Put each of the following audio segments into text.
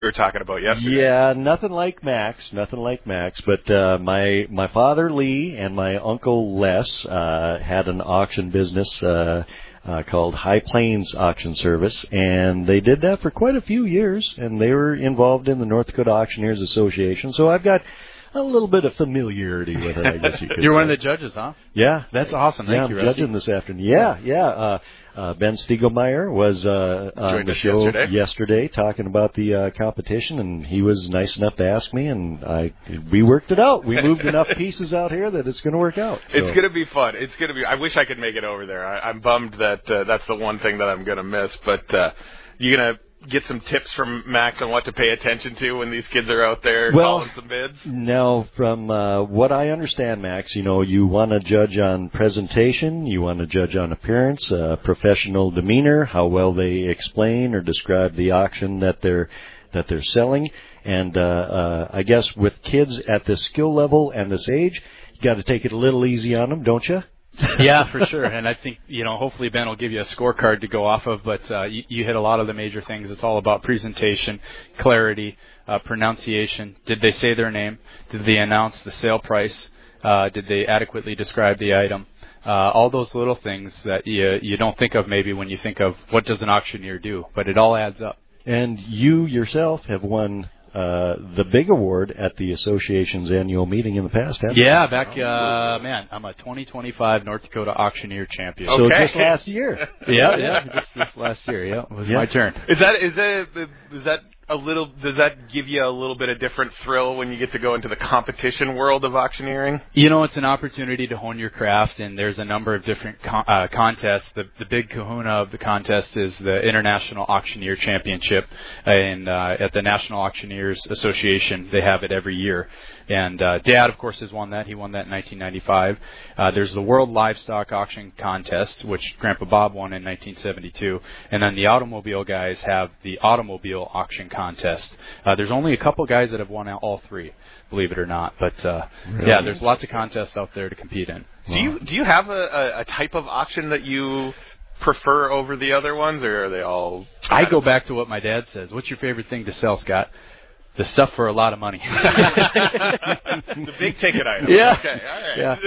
we were talking about yesterday. Yeah, nothing like Max. But my father Lee and my uncle Les had an auction business called High Plains Auction Service, and they did that for quite a few years, and they were involved in the North Dakota Auctioneers Association. So I've got a little bit of familiarity with it, I guess you could say. You're one of the judges, huh? Yeah. That's awesome. Thank you, I'm Rusty. judging this afternoon. Yeah. Ben Stiegelmeyer was on the show yesterday talking about the competition, and he was nice enough to ask me, and we worked it out. We moved enough pieces out here that it's going to work out. So. It's going to be fun. I wish I could make it over there. I'm bummed that that's the one thing that I'm going to miss, but you're going to get some tips from Max on what to pay attention to when these kids are out there calling some bids? No, from what I understand, Max, you want to judge on presentation, you want to judge on appearance, professional demeanor, how well they explain or describe the auction that they're selling, and I guess with kids at this skill level and this age, you got to take it a little easy on them, don't you? Yeah, for sure. And I think, hopefully Ben will give you a scorecard to go off of, but you hit a lot of the major things. It's all about presentation, clarity, pronunciation. Did they say their name? Did they announce the sale price? Did they adequately describe the item? All those little things that you don't think of maybe when you think of what does an auctioneer do, but it all adds up. And you yourself have won the big award at the association's annual meeting in the past, haven't you? Yeah, back, I'm a 2025 North Dakota Auctioneer Champion. So just last year. Yeah, just last year, it was my turn. Is that does that give you a little bit of different thrill when you get to go into the competition world of auctioneering? It's an opportunity to hone your craft, and there's a number of different contests. The big kahuna of the contest is the International Auctioneer Championship, and at the National Auctioneers Association, they have it every year. And Dad, of course, has won that. He won that in 1995. There's the World Livestock Auction Contest, which Grandpa Bob won in 1972. And then the automobile guys have the Automobile Auction Contest. There's only a couple guys that have won all three, believe it or not. But, really? Yeah, there's lots of contests out there to compete in. Wow. Do you have a type of auction that you prefer over the other ones, or are they all... I go back to what my dad says. What's your favorite thing to sell, Scott? The stuff for a lot of money. The big ticket item. Yeah. Okay, all right. Yeah.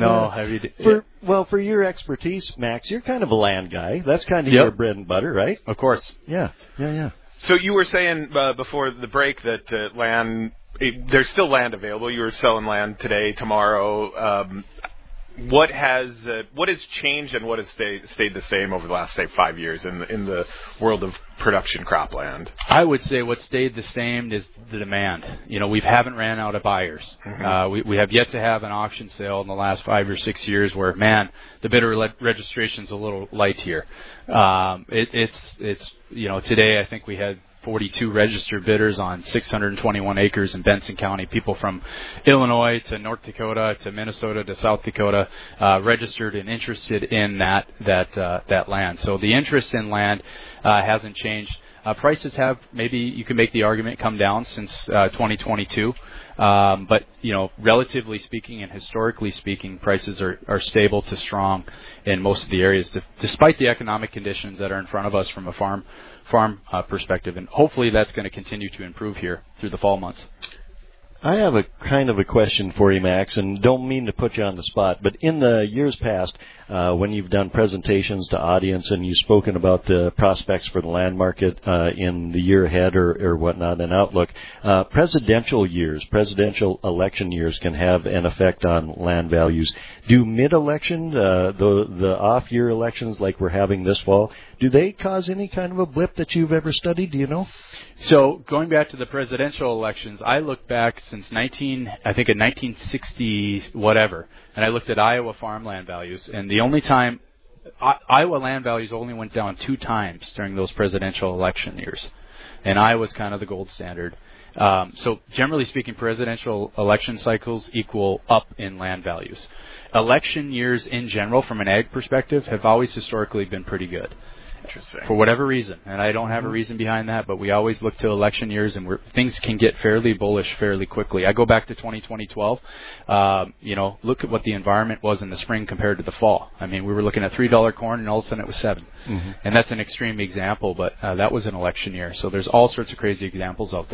No, for your expertise, Max, you're kind of a land guy. That's kind of your bread and butter, right? Of course. Yeah. So you were saying before the break that there's still land available. You were selling land today, tomorrow. What has changed and what has stayed the same over the last, say, 5 years in the world of production cropland? I would say what stayed the same is the demand. We haven't ran out of buyers. Mm-hmm. We have yet to have an auction sale in the last 5 or 6 years where, the bidder registration's a little light here. It's today I think we had 42 registered bidders on 621 acres in Benson County. People from Illinois to North Dakota to Minnesota to South Dakota registered and interested in that land. So the interest in land hasn't changed. Prices have, maybe you can make the argument, come down since 2022. But, relatively speaking and historically speaking, prices are stable to strong in most of the areas, despite the economic conditions that are in front of us from a farm perspective. And hopefully that's going to continue to improve here through the fall months. I have a kind of a question for you, Max, and don't mean to put you on the spot, but in the years past, when you've done presentations to audience and you've spoken about the prospects for the land market in the year ahead or whatnot, an outlook, presidential election years can have an effect on land values. Do mid-election, the off-year elections like we're having this fall, do they cause any kind of a blip that you've ever studied? Do you know? So going back to the presidential elections, I looked back since 1960 whatever, and I looked at Iowa farmland values, and the only time Iowa land values only went down 2 times during those presidential election years, and Iowa's kind of the gold standard. So generally speaking, presidential election cycles equal up in land values. Election years in general, from an ag perspective, have always historically been pretty good. Interesting. For whatever reason, and I don't have a reason behind that, but we always look to election years, and things can get fairly bullish fairly quickly. I go back to 2012. Look at what the environment was in the spring compared to the fall. I mean, we were looking at $3 corn, and all of a sudden it was $7. And that's an extreme example, but that was an election year. So there's all sorts of crazy examples out there.